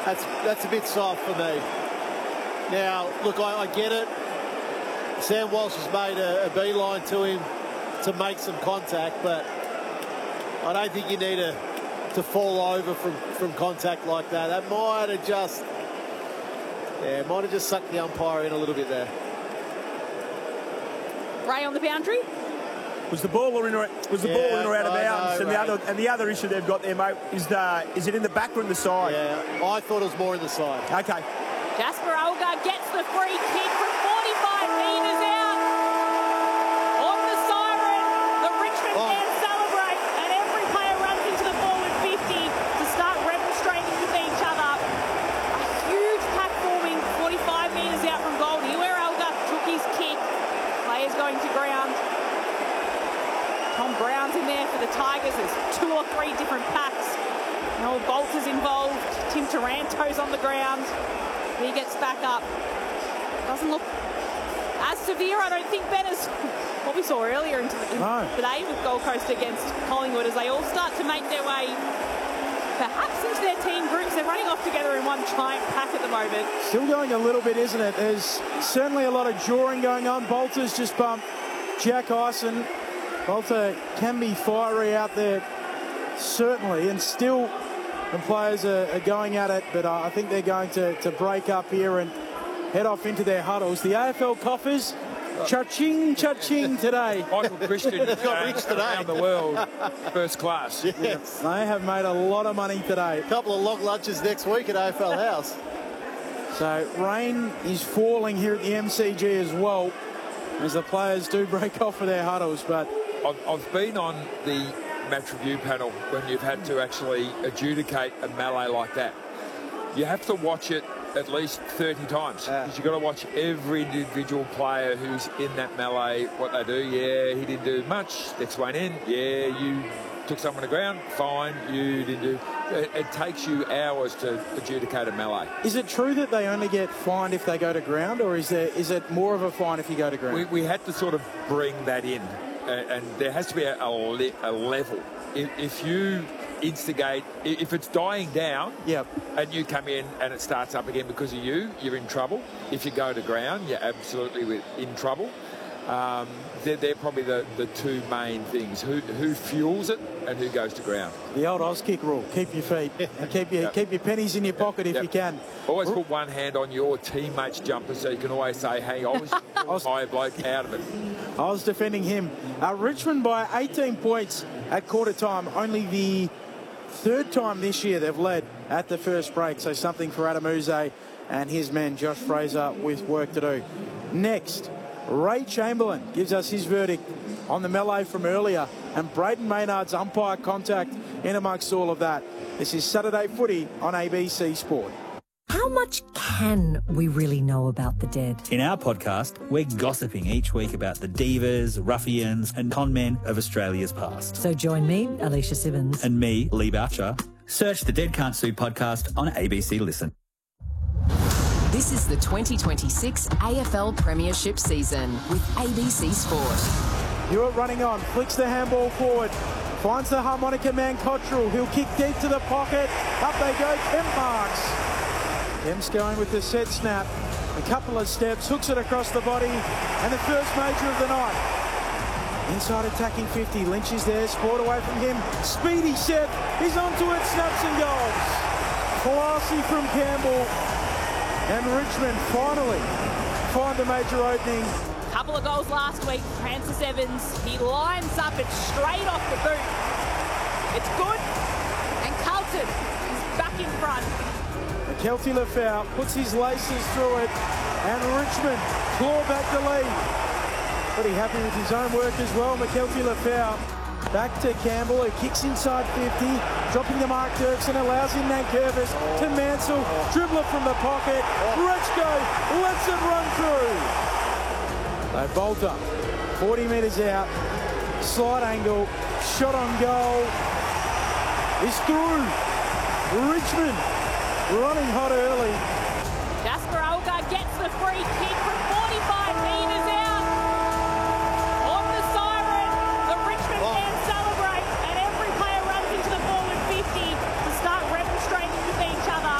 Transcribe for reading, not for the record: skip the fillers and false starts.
That's a bit soft for me. Now, look, I get it. Sam Walsh has made a beeline to him to make some contact, but I don't think you need to fall over from contact like that. That might have just sucked the umpire in a little bit there. Ray on the boundary. Was the ball in or out of bounds? And the other issue they've got there, mate, is it in the back or in the side? Yeah, I thought it was more in the side. Okay. Jasper Algar gets the free kick from 45 metres out. On the siren, the Richmond fans celebrate, and every player runs into the forward 50 to start remonstrating with each other. A huge pack forming 45 metres out from goal. Here where Algar took his kick. Players going to ground. Tom Brown's in there for the Tigers. There's 2 or 3 different packs. Noel Bolter's involved. Tim Taranto's on the ground. He gets back up. Doesn't look as severe, I don't think, Ben, as what we saw earlier today with Gold Coast against Collingwood, as they all start to make their way perhaps into their team groups. They're running off together in one giant pack at the moment. Still going a little bit, isn't it? There's certainly a lot of jawing going on. Bolter's just bumped Jack Ison. Bolter can be fiery out there, certainly, and still the players are going at it, but I think they're going to break up here and head off into their huddles. The AFL coffers, cha-ching, cha-ching today. Michael Christian got rich today. Around the world, first class. Yes. They have made a lot of money today. A couple of long lunches next week at AFL House. So rain is falling here at the MCG as well, as the players do break off for their huddles, but I've been on the match review panel when you've had to actually adjudicate a melee like that. You have to watch it at least 30 times because you've got to watch every individual player who's in that melee, what they do. Yeah, he didn't do much. Next one in. Yeah, you took someone to ground. Fine, you didn't do. It takes you hours to adjudicate a melee. Is it true that they only get fined if they go to ground, or is it more of a fine if you go to ground? We had to sort of bring that in. And there has to be a level. If you instigate, if it's dying down, and you come in and it starts up again because of you, you're in trouble. If you go to ground, you're absolutely in trouble. They're probably the 2 main things: who fuels it and who goes to ground. The old Auskick rule: keep your feet and keep your pennies in your pocket if you can. Always put one hand on your teammate's jumper so you can always say, "Hey, I was my bloke out of it." I was defending him. Richmond by 18 points at quarter time. Only the 3rd time this year they've led at the first break. So something for Adam Uze and his man Josh Fraser with work to do. Next, Ray Chamberlain gives us his verdict on the melee from earlier, and Braden Maynard's umpire contact in amongst all of that. This is Saturday Footy on ABC Sport. How much can we really know about the dead? In our podcast, we're gossiping each week about the divas, ruffians and con men of Australia's past. So join me, Alicia Simmons. And me, Lee Boucher. Search the Dead Can't Sue podcast on ABC Listen. This is the 2026 AFL Premiership season with ABC Sport. Hewitt running on, flicks the handball forward, finds the harmonica man Cottrell, who'll kick deep to the pocket. Up they go, Kemp marks. Kemp's going with the set snap, a couple of steps, hooks it across the body, and the first major of the night. Inside attacking 50, Lynch is there, Sport away from him. Speedy set, he's onto it, snaps and goals. Classy from Campbell, and Richmond finally find a major opening. Couple of goals last week, Francis Evans. He lines up it straight off the boot. It's good, and Carlton is back in front. Kelty Lafau puts his laces through it, and Richmond claw back the lead. Pretty happy with his own work as well. McKelty Lafau back to Campbell, who kicks inside 50, dropping to Mark Dirksen, allows in Nankervis to Mansell, dribbler from the pocket, Rechko lets it run through. They bolt up, 40 metres out, slide angle, shot on goal, is through. Richmond running hot early. Jasper Algar gets the free kick from